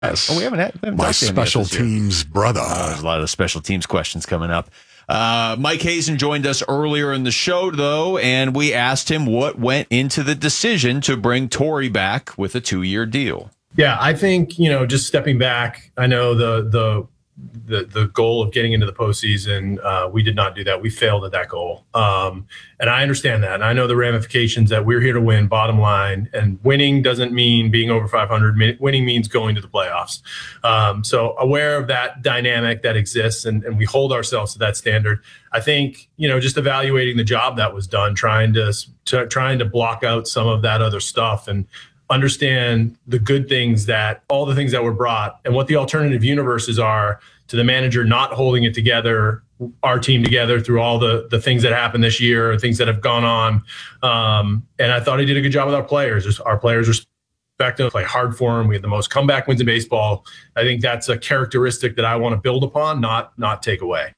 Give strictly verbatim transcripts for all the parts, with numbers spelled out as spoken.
Yes. Oh, we haven't had we haven't my talked to him yet special this year. teams brother. Uh, there's a lot of special teams questions coming up. Uh, Mike Hazen joined us earlier in the show, though, and we asked him what went into the decision to bring Torrey back with a two-year deal. Yeah, I think, you know, just stepping back, I know the the the, the goal of getting into the postseason, uh, we did not do that. We failed at that goal. Um, and I understand that. And I know the ramifications that we're here to win, bottom line. And winning doesn't mean being over five hundred. Winning means going to the playoffs. Um, so aware of that dynamic that exists, and, and we hold ourselves to that standard. I think, you know, just evaluating the job that was done, trying to, to trying to block out some of that other stuff and understand the good things, that all the things that were brought and what the alternative universes are to the manager not holding it together, our team together through all the the things that happened this year, things that have gone on. Um, and I thought he did a good job with our players. Just our players respect them, play hard for him. We had the most comeback wins in baseball. I think that's a characteristic that I want to build upon, not not take away.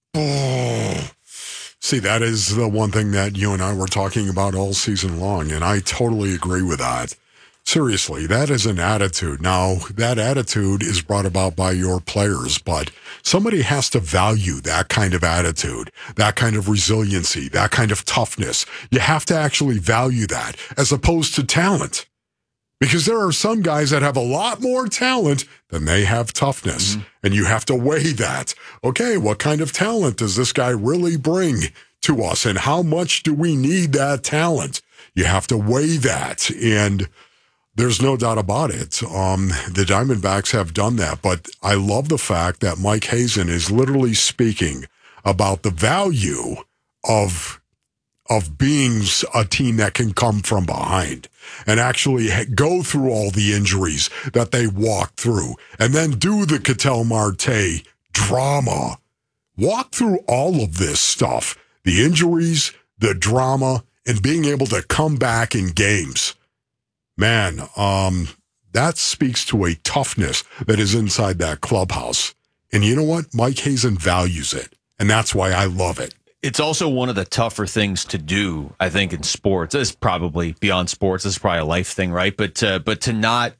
Oh. See, that is the one thing that you and I were talking about all season long, and I totally agree with that. Seriously, that is an attitude. Now, that attitude is brought about by your players, but somebody has to value that kind of attitude, that kind of resiliency, that kind of toughness. You have to actually value that as opposed to talent. Because there are some guys that have a lot more talent than they have toughness, mm-hmm. and you have to weigh that. Okay, what kind of talent does this guy really bring to us, and how much do we need that talent? You have to weigh that, and there's no doubt about it. Um, the Diamondbacks have done that, but I love the fact that Mike Hazen is literally speaking about the value of, of being a team that can come from behind and actually go through all the injuries that they walk through and then do the Ketel Marte drama. Walk through all of this stuff, the injuries, the drama, and being able to come back in games. Man, um, that speaks to a toughness that is inside that clubhouse. And you know what? Mike Hazen values it, and that's why I love it. It's also one of the tougher things to do, I think, in sports. It's probably beyond sports. This is probably a life thing, right? But uh, but to not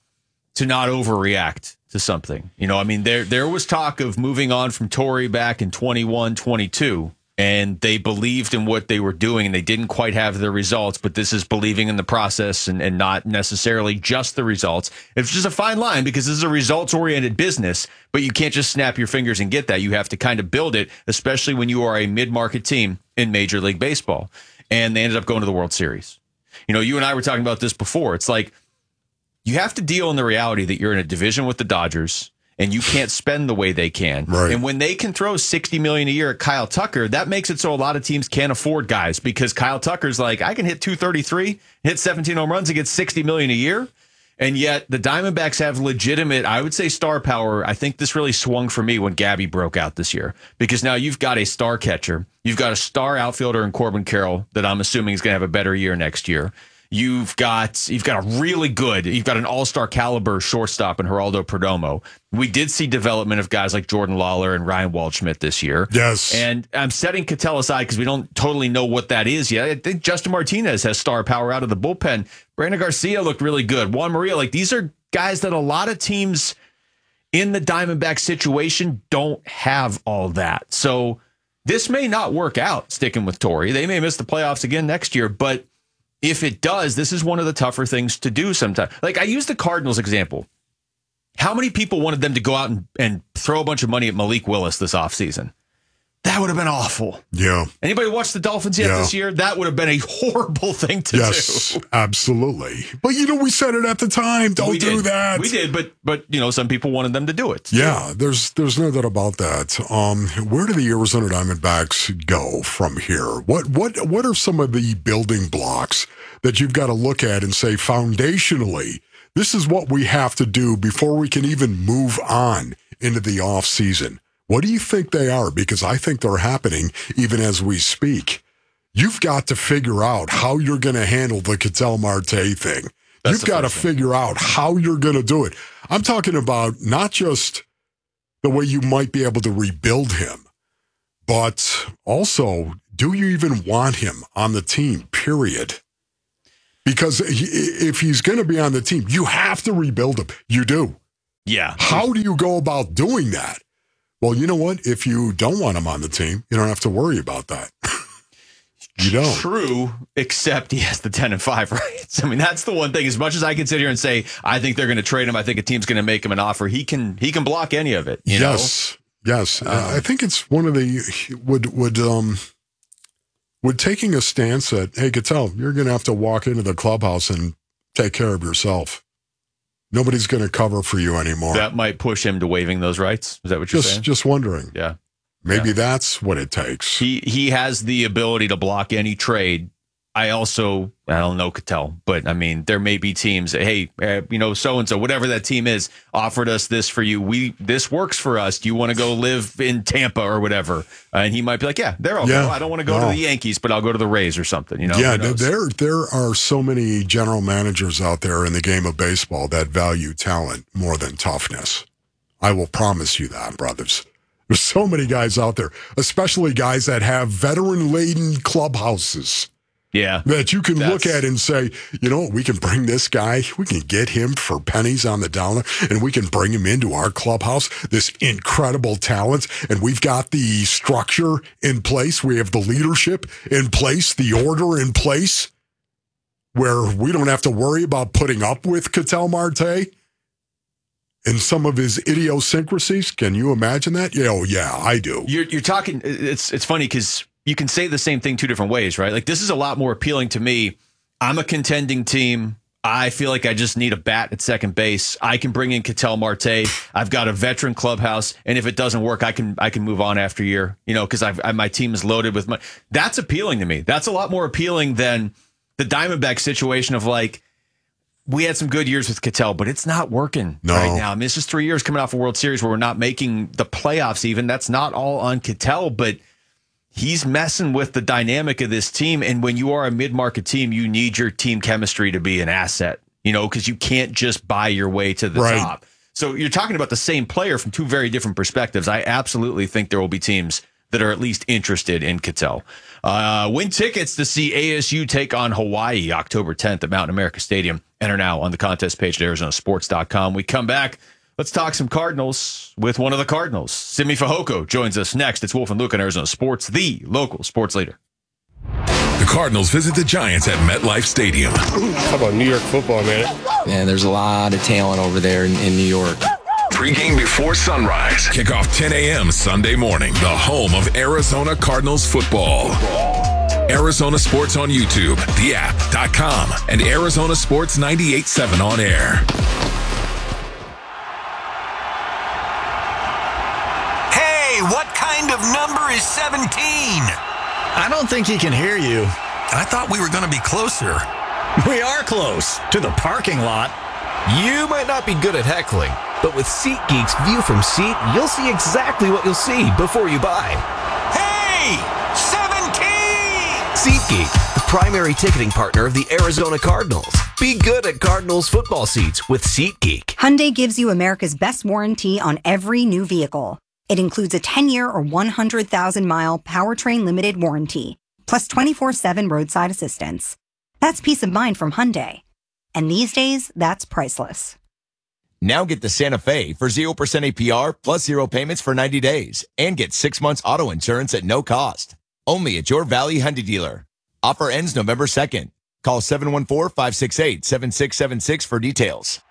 to not overreact to something. You know, I mean, there there was talk of moving on from Torrey back in twenty-one, twenty-two. And they believed in what they were doing, and they didn't quite have the results, but this is believing in the process and, and not necessarily just the results. It's just a fine line because this is a results-oriented business, but you can't just snap your fingers and get that. You have to kind of build it, especially when you are a mid-market team in Major League Baseball. And they ended up going to the World Series. You know, you and I were talking about this before. It's like you have to deal in the reality that you're in a division with the Dodgers, and you can't spend the way they can. Right. And when they can throw sixty million dollars a year at Kyle Tucker, that makes it so a lot of teams can't afford guys because Kyle Tucker's like, I can hit two thirty-three, hit seventeen home runs and get sixty million dollars a year. And yet the Diamondbacks have legitimate, I would say, star power. I think this really swung for me when Gabby broke out this year because now you've got a star catcher. You've got a star outfielder in Corbin Carroll that I'm assuming is going to have a better year next year. You've got you've got a really good, you've got an all-star caliber shortstop in Geraldo Perdomo. We did see development of guys like Jordan Lawler and Ryan Waldschmidt this year. Yes. And I'm setting Ketel aside because we don't totally know what that is yet. I think Justin Martinez has star power out of the bullpen. Brandon Garcia looked really good. Juan Maria, like these are guys that a lot of teams in the Diamondback situation don't have all that. So this may not work out sticking with Torrey. They may miss the playoffs again next year, but if it does, this is one of the tougher things to do sometimes. Like I use the Cardinals example. How many people wanted them to go out and, and throw a bunch of money at Malik Willis this offseason? That would have been awful. Yeah. Anybody watch the Dolphins yet yeah. this year? That would have been a horrible thing to yes, do. Yes, absolutely. But, you know, we said it at the time. Don't we do did. that. We did, but, but you know, some people wanted them to do it. Yeah, there's there's no doubt about that. Um, where do the Arizona Diamondbacks go from here? What what What are some of the building blocks that you've got to look at and say, foundationally, this is what we have to do before we can even move on into the off season? What do you think they are? Because I think they're happening even as we speak. You've got to figure out how you're going to handle the Ketel Marte thing. That's You've got to thing. figure out how you're going to do it. I'm talking about not just the way you might be able to rebuild him, but also, do you even want him on the team, period? Because he, if he's going to be on the team, you have to rebuild him. You do. Yeah. How do you go about doing that? Well, you know what? If you don't want him on the team, you don't have to worry about that. You don't. True, except he has the ten and five rights. I mean, that's the one thing. As much as I can sit here and say, I think they're going to trade him, I think a team's going to make him an offer. He can he can block any of it. You yes, know? yes. Um, I think it's one of the would would um would taking a stance that, hey, Cattell, you're going to have to walk into the clubhouse and take care of yourself. Nobody's going to cover for you anymore. That might push him to waiving those rights. Is that what you're just saying? just wondering. Yeah. Maybe Yeah. that's what it takes. He he has the ability to block any trade. I also, I don't know Cattell, but I mean, there may be teams that, hey, uh, you know, so-and-so, whatever that team is, offered us this for you. We This works for us. Do you want to go live in Tampa or whatever? Uh, and he might be like, yeah, there I'll Yeah. go. I don't want to go No. to the Yankees, but I'll go to the Rays or something. You know? Yeah, Who knows? there there are so many general managers out there in the game of baseball that value talent more than toughness. I will promise you that, brothers. There's so many guys out there, especially guys that have veteran-laden clubhouses Yeah. that you can look That's- at and say, you know what, we can bring this guy, we can get him for pennies on the dollar, and we can bring him into our clubhouse, this incredible talent, and we've got the structure in place, we have the leadership in place, the order in place, where we don't have to worry about putting up with Ketel Marte and some of his idiosyncrasies. Can you imagine that? Yeah, oh, yeah, I do. You're you're talking. It's it's funny because you can say the same thing two different ways, right? Like this is a lot more appealing to me. I'm a contending team. I feel like I just need a bat at second base. I can bring in Ketel Marte. I've got a veteran clubhouse, and if it doesn't work, I can I can move on after a year. You know, because I've I, my team is loaded with money. That's appealing to me. That's a lot more appealing than the Diamondback situation of like. We had some good years with Ketel, but it's not working No. right now. I mean, it's just three years coming off a World Series where we're not making the playoffs even. That's not all on Ketel, but he's messing with the dynamic of this team. And when you are a mid-market team, you need your team chemistry to be an asset, you know, because you can't just buy your way to the Right. top. So you're talking about the same player from two very different perspectives. I absolutely think there will be teams that are at least interested in Ketel. Uh, win tickets to see A S U take on Hawaii October tenth at Mountain America Stadium. Enter now on the contest page at Arizona Sports dot com. We come back. Let's talk some Cardinals with one of the Cardinals. Simi Fehoko joins us next. It's Wolf and Luke on Arizona Sports, the local sports leader. The Cardinals visit the Giants at MetLife Stadium. How about New York football, man? Man, there's a lot of talent over there in, in New York. Pre-game before sunrise. Kickoff ten a.m. Sunday morning. The home of Arizona Cardinals football. Arizona Sports on YouTube, the app dot com, and Arizona Sports ninety-eight point seven on air. Hey, what kind of number is seventeen? I don't think he can hear you. I thought we were going to be closer. We are close to the parking lot. You might not be good at heckling, but with SeatGeek's View from Seat, you'll see exactly what you'll see before you buy. Hey, seventeen! SeatGeek, the primary ticketing partner of the Arizona Cardinals. Be good at Cardinals football seats with SeatGeek. Hyundai gives you America's best warranty on every new vehicle. It includes a ten-year or one hundred thousand mile powertrain limited warranty, plus twenty-four seven roadside assistance. That's peace of mind from Hyundai. And these days, that's priceless. Now get the Santa Fe for zero percent A P R plus zero payments for ninety days and get six months auto insurance at no cost. Only at your Valley Hyundai dealer. Offer ends November second. Call seven one four, five six eight, seven six seven six for details.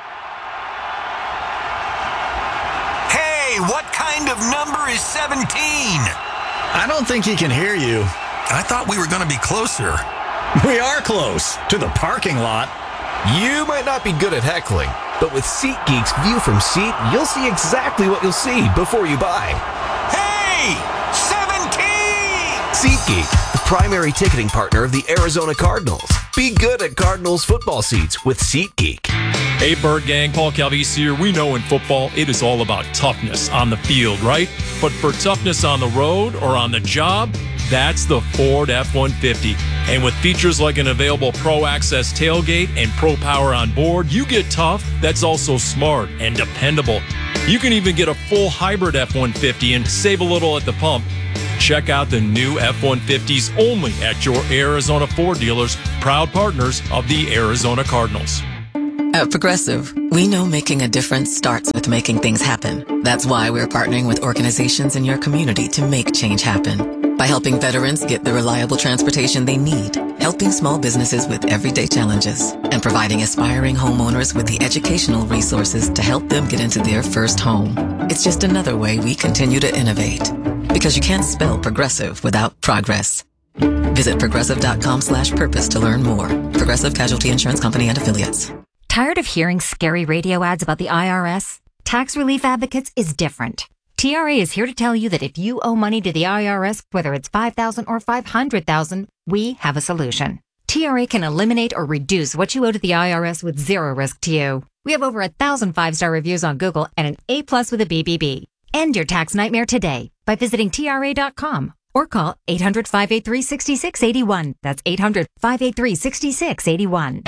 Hey, what kind of number is seventeen? I don't think he can hear you. I thought we were going to be closer. We are close to the parking lot. You might not be good at heckling, but with SeatGeek's View from Seat, you'll see exactly what you'll see before you buy. Hey, seventeen! SeatGeek, the primary ticketing partner of the Arizona Cardinals. Be good at Cardinals football seats with SeatGeek. Hey, Bird Gang, Paul Calvisi here. We know in football, it is all about toughness on the field, right? But for toughness on the road or on the job, that's the Ford F one fifty. And with features like an available Pro Access tailgate and Pro Power on board, you get tough that's also smart and dependable. You can even get a full hybrid F one fifty and save a little at the pump. Check out the new F one fifties only at your Arizona Ford dealers, proud partners of the Arizona Cardinals. At Progressive, we know making a difference starts with making things happen. That's why we're partnering with organizations in your community to make change happen. By helping veterans get the reliable transportation they need, helping small businesses with everyday challenges, and providing aspiring homeowners with the educational resources to help them get into their first home. It's just another way we continue to innovate. Because you can't spell progressive without progress. Visit progressive.com slash purpose to learn more. Progressive Casualty Insurance Company and Affiliates. Tired of hearing scary radio ads about the I R S? Tax Relief Advocates is different. T R A is here to tell you that if you owe money to the I R S, whether it's five thousand dollars or five hundred thousand dollars, we have a solution. T R A can eliminate or reduce what you owe to the I R S with zero risk to you. We have over a thousand five-star reviews on Google and an A plus with a B B B. End your tax nightmare today by visiting T R A dot com or call eight hundred, five eight three, six six eight one. That's eight hundred, five eight three, six six eight one.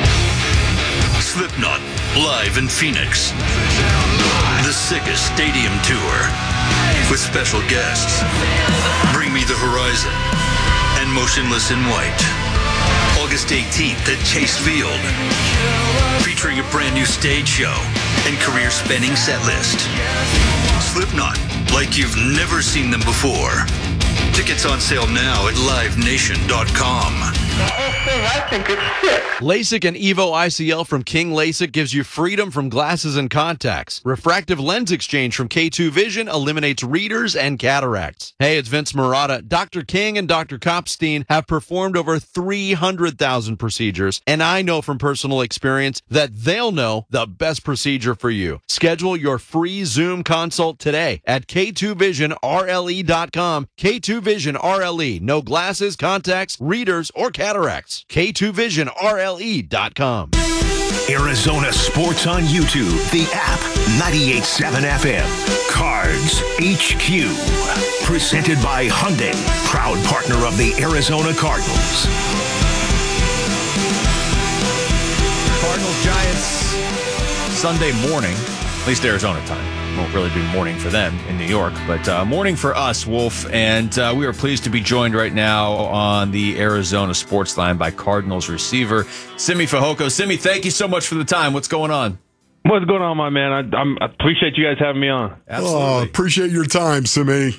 Slipknot, live in Phoenix. The Sickest Stadium Tour with special guests. Bring Me the Horizon and Motionless in White. August eighteenth at Chase Field. Featuring a brand new stage show and career-spanning set list. Slipknot, like you've never seen them before. Tickets on sale now at live nation dot com. The whole thing, I think it's sick. LASIK and Evo I C L from King LASIK gives you freedom from glasses and contacts. Refractive lens exchange from K two Vision eliminates readers and cataracts. Hey, it's Vince Murata. Doctor King and Doctor Kopstein have performed over three hundred thousand procedures, and I know from personal experience that they'll know the best procedure for you. Schedule your free Zoom consult today at K two vision R L E dot com. K two Vision R L E. No glasses, contacts, readers, or cataracts. K two vision R L E dot com. Arizona Sports on YouTube, the app, ninety-eight point seven F M. Cards H Q. Presented by Hyundai, proud partner of the Arizona Cardinals. Cardinals Giants Sunday morning, at least Arizona time. Won't really be morning for them in New York, but uh, morning for us, Wolf. And uh, we are pleased to be joined right now on the Arizona Sports Line by Cardinals receiver Simi Fehoko. Simi, thank you so much for the time. What's going on? What's going on, my man? I, I'm, I appreciate you guys having me on. Absolutely. Oh, appreciate your time, Simi.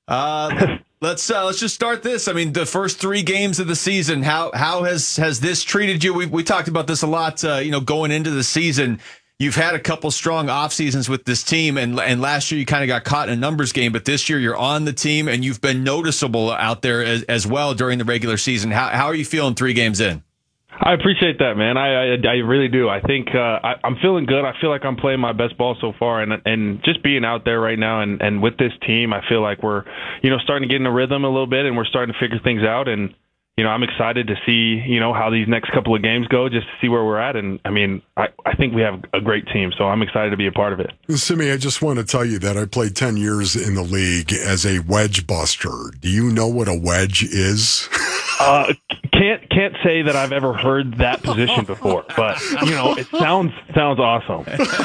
Uh, let's uh, let's just start this. I mean, the first three games of the season. How how has has this treated you? We we talked about this a lot. Uh, you know, going into the season. You've had a couple strong off seasons with this team, and and last year you kind of got caught in a numbers game, but this year you're on the team and you've been noticeable out there as, as well during the regular season. How how are you feeling three games in? I appreciate that, man. I I, I really do. I think uh, I, I'm feeling good. I feel like I'm playing my best ball so far, and and just being out there right now and, and with this team, I feel like we're you know starting to get in a rhythm a little bit, and we're starting to figure things out. And you know, I'm excited to see, you know, how these next couple of games go, just to see where we're at. And, I mean, I, I think we have a great team, so I'm excited to be a part of it. Simi, I just want to tell you that I played ten years in the league as a wedge buster. Do you know what a wedge is? uh, can't can't say that I've ever heard that position before, but, you know, it sounds sounds awesome.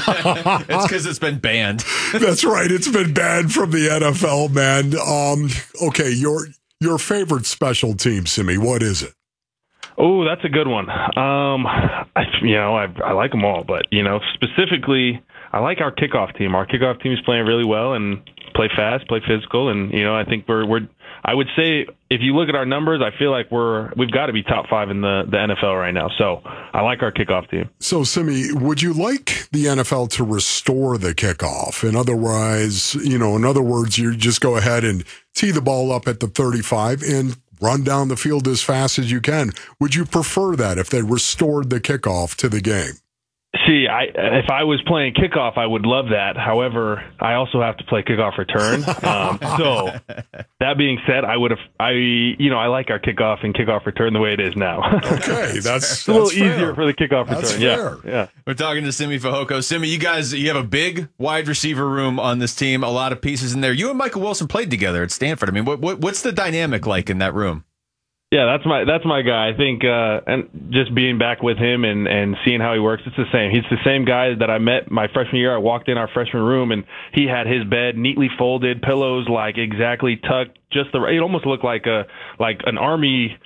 It's because it's been banned. That's right. It's been banned from the N F L, man. Um, okay, your your favorite special team, Simi, what is it? Oh, that's a good one. Um, I, you know, I, I like them all, but, you know, specifically, I like our kickoff team. Our kickoff team is playing really well and play fast, play physical, and, you know, I think we're we're. I would say if you look at our numbers, I feel like we're we've got to be top five in the, the N F L right now. So I like our kickoff team. So, Simi, would you like the N F L to restore the kickoff? And otherwise, you know, in other words, you just go ahead and tee the ball up at the thirty-five and run down the field as fast as you can. Would you prefer that if they restored the kickoff to the game? See, I, if I was playing kickoff, I would love that. However, I also have to play kickoff return. Um, so that being said, I would have, I, you know, I like our kickoff and kickoff return the way it is now. Okay, that's it's a little that's fair. easier for the kickoff that's return. Fair. Yeah, yeah. We're talking to Simi Fehoko. Simi, you guys, you have a big wide receiver room on this team. A lot of pieces in there. You and Michael Wilson played together at Stanford. I mean, what, what what's the dynamic like in that room? Yeah, that's my that's my guy. I think, uh, and just being back with him and, and seeing how he works, it's the same. He's the same guy that I met my freshman year. I walked in our freshman room, and he had his bed neatly folded, pillows like exactly tucked, just the. It almost looked like a like an army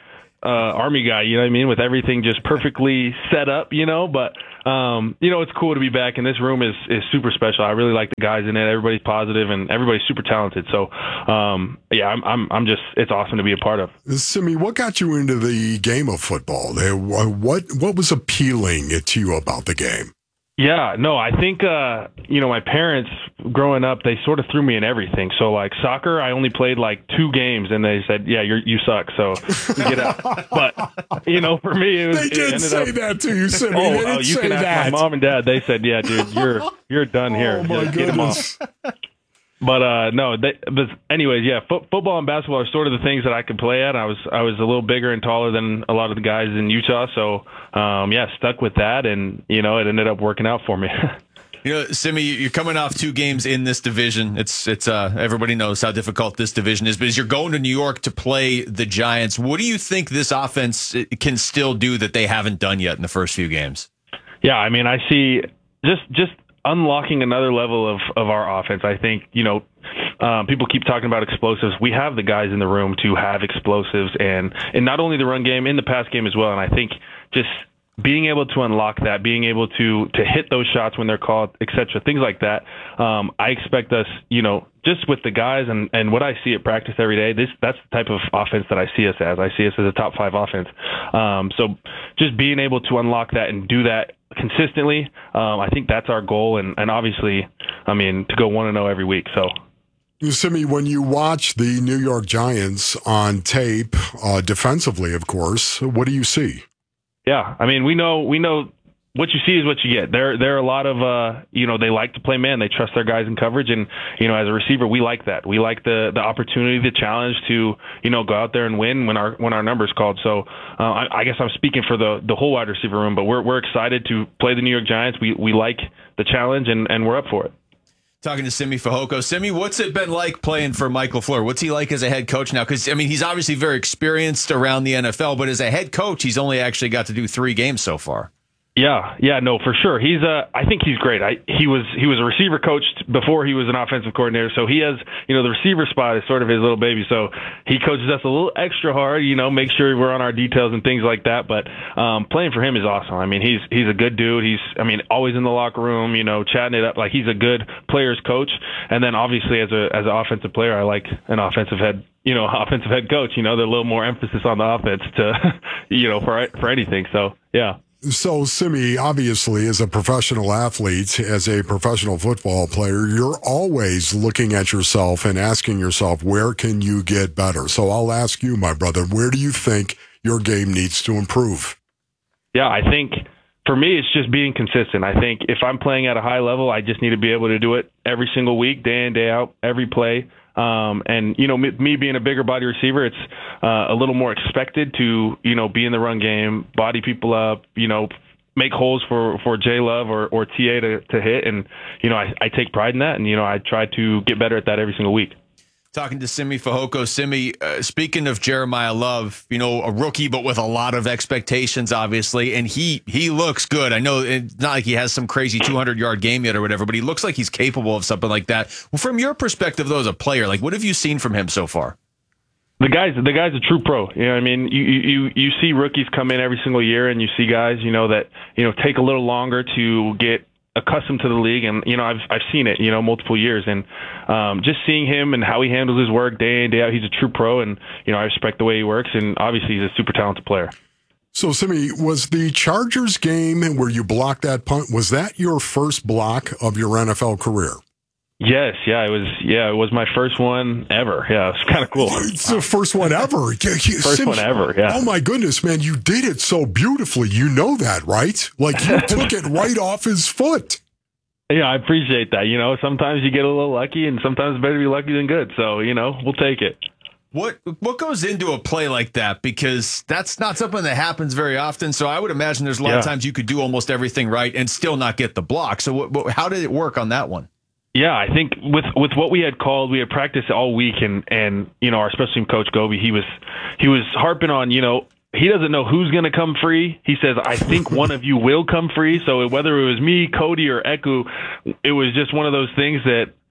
uh, Army guy, you know what I mean, with everything just perfectly set up, you know, but um, you know, it's cool to be back, and this room is, is super special. I really like the guys in it. Everybody's positive, and everybody's super talented. So, um, yeah, I'm, I'm, I'm just, it's awesome to be a part of. Simi, what got you into the game of football? What, what was appealing to you about the game? Yeah, no, I think, uh, you know, my parents growing up, they sort of threw me in everything. So, like, soccer, I only played, like, two games, and they said, yeah, you're, you suck, so get out. But, you know, for me, it was... They did it say up, that to you, Simi. Oh, they did oh you say can ask that. my mom and dad. They said, yeah, dude, you're you're done here. Oh, my Just get 'em goodness. off. But uh, no, they, but anyways, yeah, fo- football and basketball are sort of the things that I could play at. I was I was a little bigger and taller than a lot of the guys in Utah, so um, yeah, stuck with that, and you know, it ended up working out for me. You know, Simi, you're coming off two games in this division. It's it's uh, everybody knows how difficult this division is. But as you're going to New York to play the Giants, what do you think this offense can still do that they haven't done yet in the first few games? Yeah, I mean, I see just just unlocking another level of, of our offense. I think, you know, um, people keep talking about explosives. We have the guys in the room to have explosives, and, and not only the run game, in the pass game as well. And I think just being able to unlock that, being able to to hit those shots when they're called, et cetera, things like that. Um, I expect us, you know, just with the guys and, and what I see at practice every day, this that's the type of offense that I see us as. I see us as a top five offense. Um, so just being able to unlock that and do that consistently, um, I think that's our goal. And, and obviously, I mean, to go one and oh every week. So. Simi, when you watch the New York Giants on tape, uh, defensively, of course, what do you see? Yeah, I mean, we know we know what you see is what you get. There there are a lot of uh, you know, they like to play man. They trust their guys in coverage, and you know, as a receiver, we like that. We like the the opportunity, the challenge to, you know, go out there and win when our when our number's called. So uh, I, I guess I'm speaking for the the whole wide receiver room, but we're we're excited to play the New York Giants. We we like the challenge, and and we're up for it. Talking to Simi Fehoko. Simi, what's it been like playing for Mike LaFleur? What's he like as a head coach now? Because, I mean, he's obviously very experienced around the N F L, but as a head coach, he's only actually got to do three games so far. Yeah, yeah, no, for sure. He's uh I think he's great. I he was he was a receiver coach before he was an offensive coordinator, so he has, you know, the receiver spot is sort of his little baby. So he coaches us a little extra hard, you know, make sure we're on our details and things like that. But um playing for him is awesome. I mean, he's he's a good dude. He's I mean, always in the locker room, you know, chatting it up. Like, he's a good player's coach. And then obviously as a as an offensive player, I like an offensive head you know, offensive head coach. You know, there's a little more emphasis on the offense to, you know, for for anything. So yeah. So, Simi, obviously, as a professional athlete, as a professional football player, you're always looking at yourself and asking yourself, where can you get better? So I'll ask you, my brother, where do you think your game needs to improve? Yeah, I think for me, it's just being consistent. I think if I'm playing at a high level, I just need to be able to do it every single week, day in, day out, every play. Um, and, you know, me, me being a bigger body receiver, it's uh, a little more expected to, you know, be in the run game, body people up, you know, make holes for, for J Love or, or T A to, to hit. And, you know, I, I take pride in that. And, you know, I try to get better at that every single week. Talking to Simi Fehoko. Simi, uh, speaking of Jeremiah Love, you know, a rookie, but with a lot of expectations, obviously, and he he looks good. I know it's not like he has some crazy two hundred yard game yet or whatever, but he looks like he's capable of something like that. Well, from your perspective, though, as a player, like, what have you seen from him so far? The guy's the guy's a true pro. You know what I mean? You you you see rookies come in every single year, and you see guys, you know, that, you know, take a little longer to get accustomed to the league, and you know, I've I've seen it, you know, multiple years, and um, just seeing him and how he handles his work day in, day out, he's a true pro, and you know, I respect the way he works, and obviously he's a super talented player. So, Simi, was the Chargers game where you blocked that punt, was that your first block of your N F L career? Yes, yeah, it was. Yeah, it was my first one ever. Yeah, it was kind of cool. It's the first one ever. First Simi, one ever. Yeah. Oh my goodness, man! You did it so beautifully. You know that, right? Like, you took it right off his foot. Yeah, I appreciate that. You know, sometimes you get a little lucky, and sometimes it's better to be lucky than good. So, you know, we'll take it. What what goes into a play like that? Because that's not something that happens very often. So I would imagine there's a lot yeah. of times you could do almost everything right and still not get the block. So what, what, how did it work on that one? Yeah, I think with with what we had called, we had practiced all week, and and you know, our special team coach Gobi, he was he was harping on, you know, he doesn't know who's going to come free. He says, I think one of you will come free. So whether it was me, Cody, or Eku, it was just one of those things that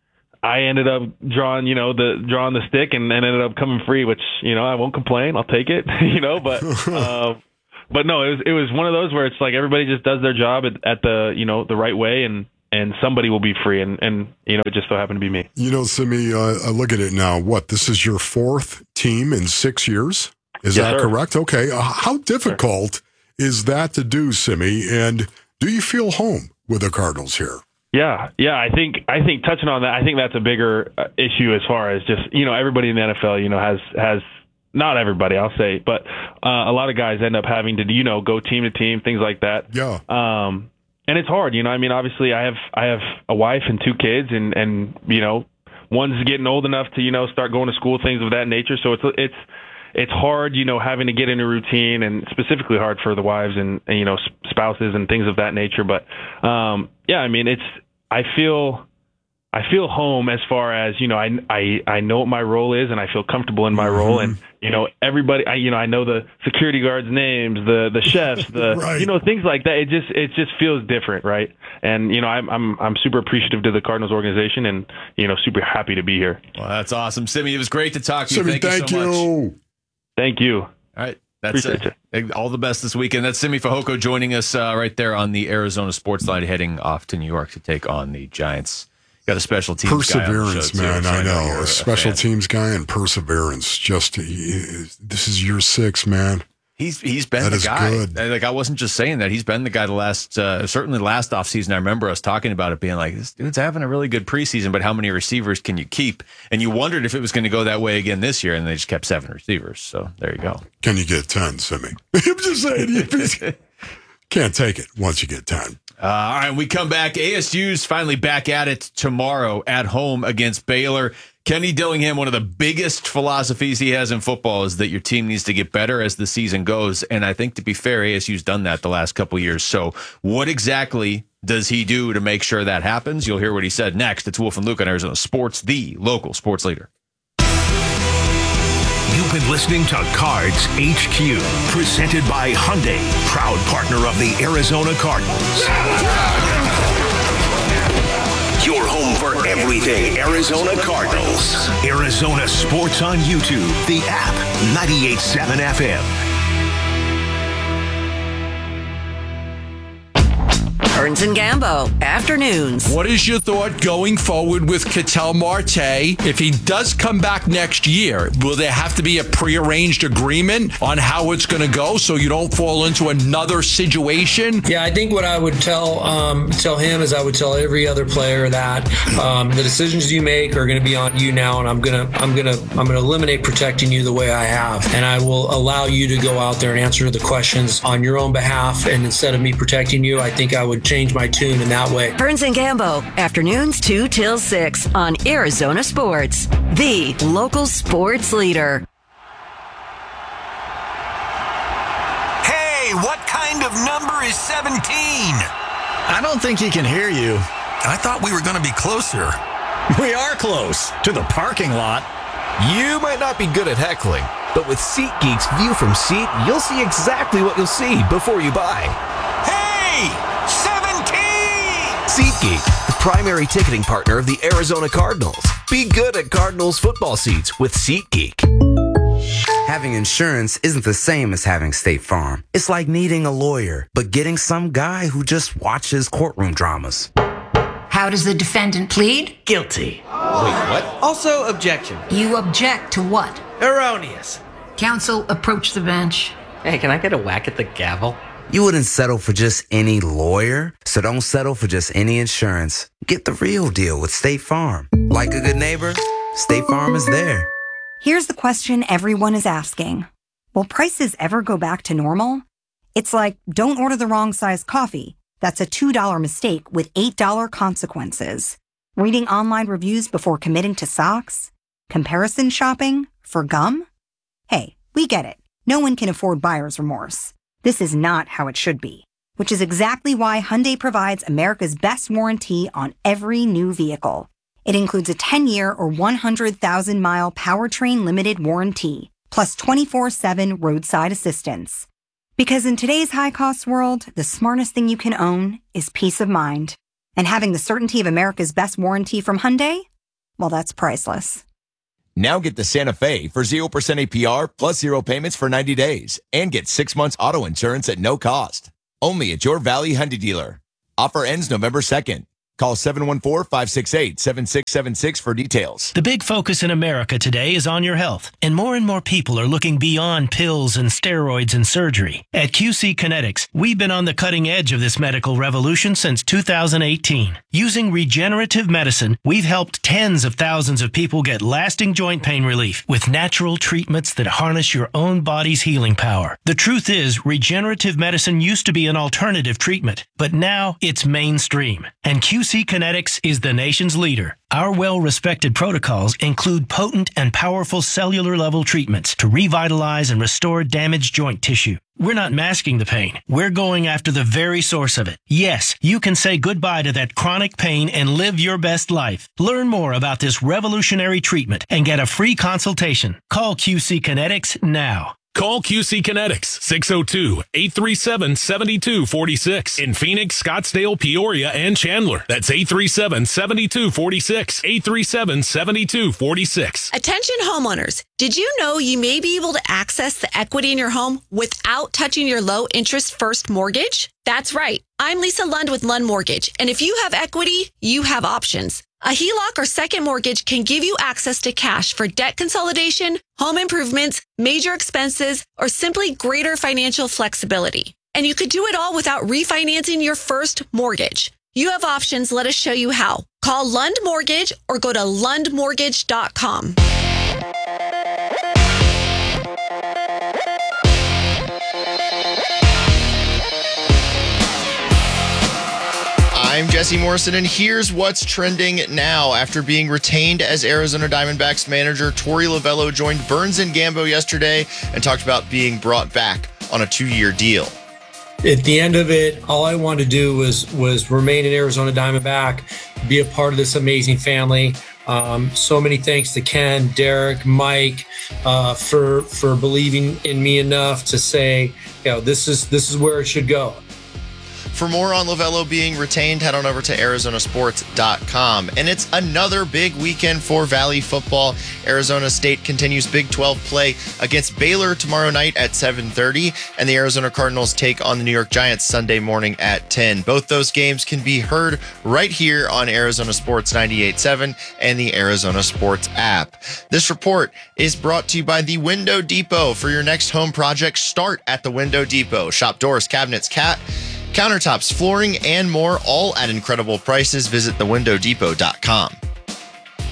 I ended up drawing, you know, the drawing the stick and, and ended up coming free, which, you know, I won't complain. I'll take it, you know, but, uh, but no, it was, it was one of those where it's like everybody just does their job at, at the, you know, the right way, and, and somebody will be free. And, and, you know, it just so happened to be me. You know, Simi, uh, I look at it now. What, this is your fourth team in six years? Is Yes, that sir. correct? Okay. Uh, how difficult is that to do, Simi? And do you feel home with the Cardinals here? Yeah, yeah. I think I think touching on that, I think that's a bigger uh, issue as far as just, you know, everybody in the N F L, you know, has has not everybody, I'll say, but uh, a lot of guys end up having to, you know, go team to team, things like that. Yeah. Um, and it's hard, you know. I mean, obviously, I have I have a wife and two kids, and and you know, one's getting old enough to, you know, start going to school, things of that nature. So it's it's it's hard, you know, having to get in a routine, and specifically hard for the wives and, and you know, spouses and things of that nature. But um, yeah, I mean, it's I feel I feel home as far as, you know, I, I, I know what my role is, and I feel comfortable in my mm-hmm. role. And, you know, everybody, I, you know, I know the security guards' names, the, the chefs, the, right. you know, things like that. It just, it just feels different. Right. And, you know, I'm, I'm, I'm super appreciative to the Cardinals organization, and, you know, super happy to be here. Well, that's awesome. Simi, it was great to talk to you. Simi, Thank, thank you so you. much. Thank you. All right. That's Appreciate it. All the best this weekend. That's Simi Fehoko joining us uh, right there on the Arizona Sports Line, heading off to New York to take on the Giants. Got a special teams perseverance, guy on the show, man. too, I know know a, a special fan. teams guy and perseverance. Just he, this is year six, man. He's he's been that the is guy. Good. Like I wasn't just saying that. He's been the guy the last uh, certainly last offseason. I remember us talking about it, being like, this dude's having a really good preseason, but how many receivers can you keep? And you wondered if it was going to go that way again this year, and they just kept seven receivers. So there you go. Can you get ten, Simi? I'm just saying, you can't take it once you get ten. Uh, all right, we come back. A S U's finally back at it tomorrow at home against Baylor. Kenny Dillingham, one of the biggest philosophies he has in football is that your team needs to get better as the season goes. And I think, to be fair, A S U's done that the last couple of years. So what exactly does he do to make sure that happens? You'll hear what he said next. It's Wolf and Luke on Arizona Sports, the local sports leader. You've been listening to Cards H Q, presented by Hyundai, proud partner of the Arizona Cardinals. Your home for everything Arizona Cardinals. Arizona Sports on YouTube, the app, ninety-eight point seven F M. Burns and Gambo, afternoons. What is your thought going forward with Ketel Marte? If he does come back next year, will there have to be a prearranged agreement on how it's going to go so you don't fall into another situation? Yeah, I think what I would tell um, tell him is I would tell every other player that um, the decisions you make are going to be on you now, and I'm gonna I'm gonna I'm gonna eliminate protecting you the way I have, and I will allow you to go out there and answer the questions on your own behalf. And instead of me protecting you, I think I would change my tune in that way. Burns and Gambo, afternoons two till six on Arizona Sports, the local sports leader. Hey, what kind of number is seventeen? I don't think he can hear you. I thought we were going to be closer. We are close to the parking lot. You might not be good at heckling, but with SeatGeek's view from seat, you'll see exactly what you'll see before you buy. Hey! seventeen! SeatGeek, the primary ticketing partner of the Arizona Cardinals. Be good at Cardinals football seats with SeatGeek. Having insurance isn't the same as having State Farm. It's like needing a lawyer, but getting some guy who just watches courtroom dramas. How does the defendant plead? Guilty. Wait, what? Also, objection. You object to what? Erroneous. Counsel, approach the bench. Hey, can I get a whack at the gavel? You wouldn't settle for just any lawyer, so don't settle for just any insurance. Get the real deal with State Farm. Like a good neighbor, State Farm is there. Here's the question everyone is asking. Will prices ever go back to normal? It's like, don't order the wrong size coffee. That's a two dollar mistake with eight dollar consequences. Reading online reviews before committing to socks? Comparison shopping for gum? Hey, we get it. No one can afford buyer's remorse. This is not how it should be, which is exactly why Hyundai provides America's best warranty on every new vehicle. It includes a ten year or one hundred thousand mile powertrain limited warranty, plus twenty-four seven roadside assistance. Because in today's high-cost world, the smartest thing you can own is peace of mind. And having the certainty of America's best warranty from Hyundai? well, that's priceless. Now get the Santa Fe for zero percent A P R plus zero payments for ninety days and get six months auto insurance at no cost. Only at your Valley Hyundai dealer. Offer ends November second. Call seven one four, five six eight, seven six seven six for details. The big focus in America today is on your health, and more and more people are looking beyond pills and steroids and surgery. At Q C Kinetics, we've been on the cutting edge of this medical revolution since two thousand eighteen. Using regenerative medicine, we've helped tens of thousands of people get lasting joint pain relief with natural treatments that harness your own body's healing power. The truth is, regenerative medicine used to be an alternative treatment, but now it's mainstream. And Q C Kinetics is the nation's leader. Our well-respected protocols include potent and powerful cellular-level treatments to revitalize and restore damaged joint tissue. We're not masking the pain. We're going after the very source of it. Yes, you can say goodbye to that chronic pain and live your best life. Learn more about this revolutionary treatment and get a free consultation. Call Q C Kinetics now. Call Q C Kinetics, six oh two, eight three seven, seven two four six in Phoenix, Scottsdale, Peoria, and Chandler. That's eight three seven, seven two four six, eight three seven, seven two four six. Attention homeowners, did you know you may be able to access the equity in your home without touching your low interest first mortgage? That's right. I'm Lisa Lund with Lund Mortgage, and if you have equity, you have options. A H E L O C or second mortgage can give you access to cash for debt consolidation, home improvements, major expenses, or simply greater financial flexibility. And you could do it all without refinancing your first mortgage. You have options. Let us show you how. Call Lund Mortgage or go to lund mortgage dot com. I'm Jesse Morrison, and here's what's trending now. After being retained as Arizona Diamondbacks manager, Torey Lovullo joined Burns and Gambo yesterday and talked about being brought back on a two-year deal. At the end of it, all I wanted to do was was remain an Arizona Diamondback, be a part of this amazing family. Um, so many thanks to Ken, Derek, Mike, uh, for for believing in me enough to say, you know, this is this is where it should go. For more on Lovullo being retained, head on over to Arizona Sports dot com. And it's another big weekend for Valley football. Arizona State continues Big twelve play against Baylor tomorrow night at seven thirty, and the Arizona Cardinals take on the New York Giants Sunday morning at ten. Both those games can be heard right here on Arizona Sports ninety-eight point seven and the Arizona Sports app. This report is brought to you by the Window Depot. For your next home project, start at the Window Depot. Shop doors, cabinets, cat, countertops, flooring, and more, all at incredible prices. Visit the window depot dot com.